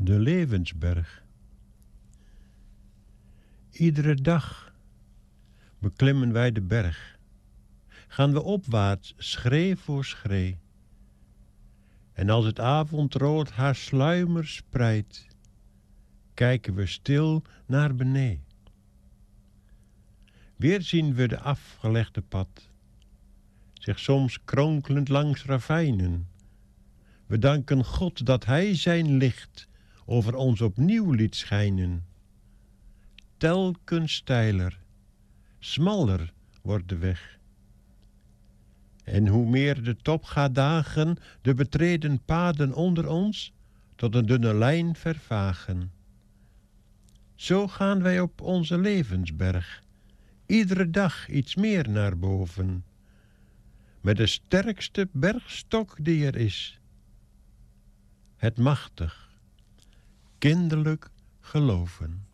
De levensberg. Iedere dag beklimmen wij de berg. Gaan we opwaarts, schree voor schree. En als het avondrood haar sluimer spreidt, kijken we stil naar benee. Weer zien we de afgelegde pad, zich soms kronkelend langs ravijnen. We danken God dat Hij zijn licht over ons opnieuw liet schijnen. Telkens steiler, smaller wordt de weg. En hoe meer de top gaat dagen, de betreden paden onder ons tot een dunne lijn vervagen. Zo gaan wij op onze levensberg, iedere dag iets meer naar boven, met de sterkste bergstok die er is. Het machtig, kinderlijk geloven.